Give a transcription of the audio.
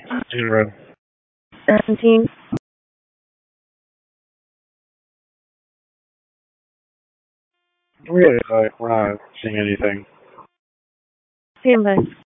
0. 17. Really, like, we're not seeing anything. Standby.